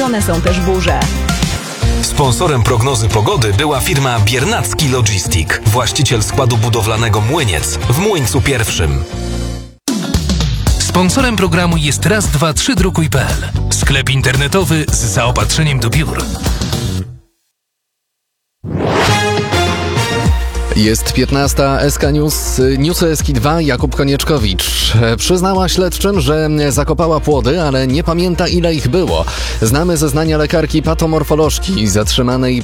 One są też burze. Sponsorem prognozy pogody była firma Biernacki Logistic, właściciel składu budowlanego Młyniec w Młyńcu Pierwszym. Sponsorem programu jest raz232.pl, sklep internetowy z zaopatrzeniem do biur. Jest 15. SK News, Newsy Eski 2, Jakub Konieczkowicz. Przyznała śledczym, że zakopała płody, ale nie pamięta, ile ich było. Znamy zeznania lekarki patomorfolożki zatrzymanej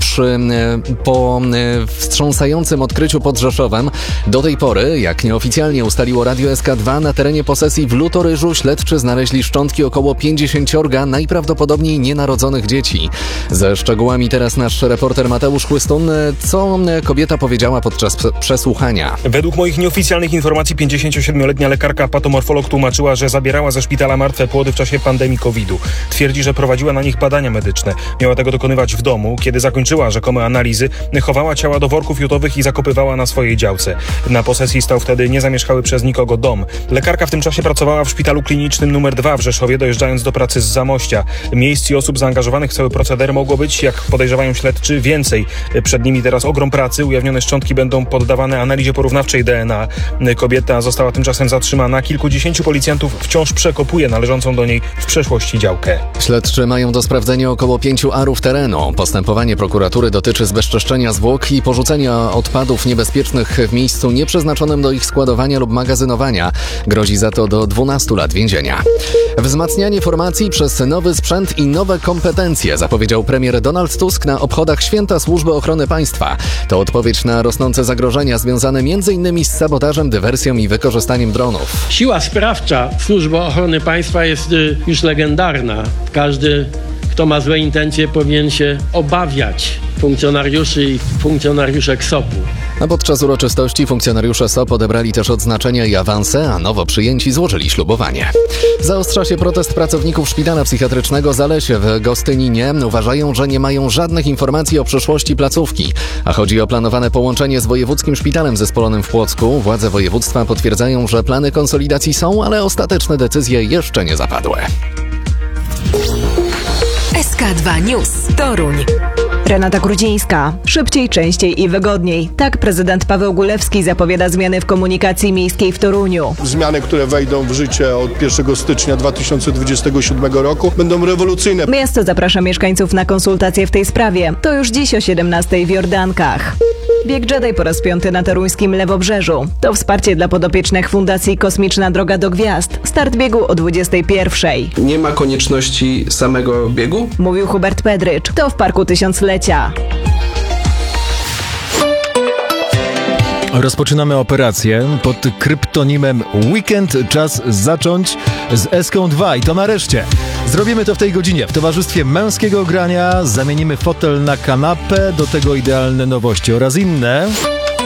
po wstrząsającym odkryciu pod Rzeszowem. Do tej pory, jak nieoficjalnie ustaliło Radio SK2, na terenie posesji w Lutoryżu śledczy znaleźli szczątki około 50 najprawdopodobniej nienarodzonych dzieci. Ze szczegółami teraz nasz reporter Mateusz Chłystun. Co kobieta powiedziała podczas przesłuchania? Według moich nieoficjalnych informacji 57-letnia lekarka patomorfolog tłumaczyła, że zabierała ze szpitala martwe płody w czasie pandemii COVID-u. Twierdzi, że prowadziła na nich badania medyczne. Miała tego dokonywać w domu. Kiedy zakończyła rzekome analizy, chowała ciała do worków jutowych i zakopywała na swojej działce. Na posesji stał wtedy niezamieszkały przez nikogo dom. Lekarka w tym czasie pracowała w szpitalu klinicznym nr 2 w Rzeszowie, dojeżdżając do pracy z Zamościa. Miejsc i osób zaangażowanych w cały proceder mogło być, jak podejrzewają śledczy, więcej. Przed nimi teraz ogrom pracy. Ujawnione szczątki będą poddawane analizie porównawczej DNA. Kobieta została tymczasem zatrzymana. Kilkudziesięciu policjantów wciąż przekopuje należącą do niej w przeszłości działkę. Śledczy mają do sprawdzenia około 5 arów terenu. Postępowanie prokuratury dotyczy zbezczeszczenia zwłok i porzucenia odpadów niebezpiecznych w miejscu nieprzeznaczonym do ich składowania lub magazynowania. Grozi za to do 12 lat więzienia. Wzmacnianie formacji przez nowy sprzęt i nowe kompetencje, zapowiedział premier Donald Tusk na obchodach Święta Służby Ochrony Państwa. To odpowiedź na rosnące zagrożenia związane m.in. z sabotażem, dywersją i wykorzystaniem dronów. Siła sprawcza Służby Ochrony Państwa jest już legendarna. Każdy, kto ma złe intencje, powinien się obawiać funkcjonariuszy i funkcjonariuszek SOP-u. A podczas uroczystości funkcjonariusze SOP odebrali też odznaczenia i awanse, a nowo przyjęci złożyli ślubowanie. Zaostrza się protest pracowników szpitala psychiatrycznego Zalesie w Gostyninie. Uważają, że nie mają żadnych informacji o przyszłości placówki, a chodzi o planowane połączenie z Wojewódzkim Szpitalem Zespolonym w Płocku. Władze województwa potwierdzają, że plany konsolidacji są, ale ostateczne decyzje jeszcze nie zapadły. SK2 News Toruń. Renata Grudzińska. Szybciej, częściej i wygodniej. Tak prezydent Paweł Gulewski zapowiada zmiany w komunikacji miejskiej w Toruniu. Zmiany, które wejdą w życie od 1 stycznia 2027 roku, będą rewolucyjne. Miasto zaprasza mieszkańców na konsultacje w tej sprawie. To już dziś o 17:00 w Jordankach. Bieg Jedi po raz 5 na toruńskim Lewobrzeżu. To wsparcie dla podopiecznych Fundacji Kosmiczna Droga do Gwiazd. Start biegu o 21:00. Nie ma konieczności samego biegu? Mówił Hubert Pedrycz. To w Parku Tysiąclecia. Rozpoczynamy operację pod kryptonimem Weekend. Czas zacząć z Eską 2 i to nareszcie. Zrobimy to w tej godzinie w towarzystwie męskiego grania. Zamienimy fotel na kanapę, do tego idealne nowości oraz inne.